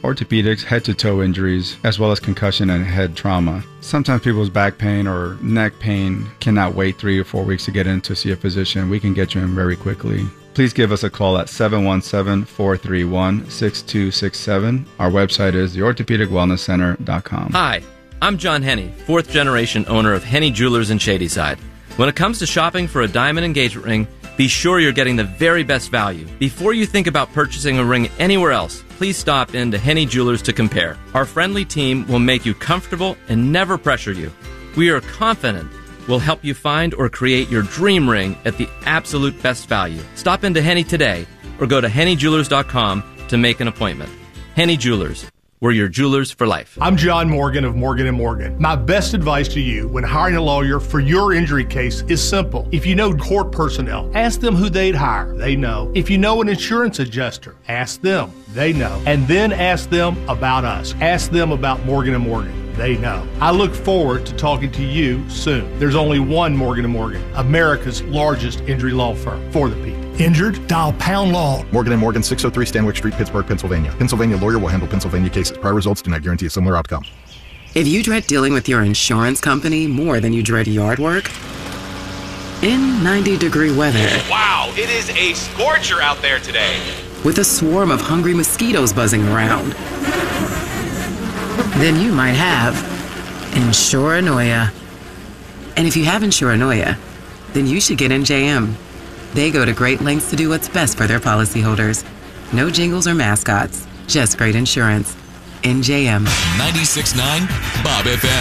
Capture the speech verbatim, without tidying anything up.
orthopedics, head-to-toe injuries, as well as concussion and head trauma. Sometimes people's back pain or neck pain cannot wait three or four weeks to get in to see a physician. We can get you in very quickly. Please give us a call at seven one seven, four three one, six two six seven. Our website is the orthopedic wellness center dot com. Hi, I'm John Henney, fourth generation owner of Henney Jewelers in Shadyside. When it comes to shopping for a diamond engagement ring, be sure you're getting the very best value. Before you think about purchasing a ring anywhere else, please stop in to Henney Jewelers to compare. Our friendly team will make you comfortable and never pressure you. We are confident we'll help you find or create your dream ring at the absolute best value. Stop into Henney today or go to henny jewelers dot com to make an appointment. Henney Jewelers. We're your jewelers for life. I'm John Morgan of Morgan and Morgan. My best advice to you when hiring a lawyer for your injury case is simple. If you know court personnel, ask them who they'd hire. They know. If you know an insurance adjuster, ask them. They know. And then ask them about us. Ask them about Morgan and Morgan. They know. I look forward to talking to you soon. There's only one Morgan and Morgan, America's largest injury law firm for the people. Injured? Dial pound law. Morgan and Morgan, six oh three Stanwyck Street, Pittsburgh, Pennsylvania. Pennsylvania lawyer will handle Pennsylvania cases. Prior results do not guarantee a similar outcome. If you dread dealing with your insurance company more than you dread yard work, in ninety degree weather. Wow, it is a scorcher out there today. With a swarm of hungry mosquitoes buzzing around, then you might have Insuranoia. And if you have Insuranoia, then you should get N J M. They go to great lengths to do what's best for their policyholders. No jingles or mascots, just great insurance. N J M. ninety-six point nine Bob F M.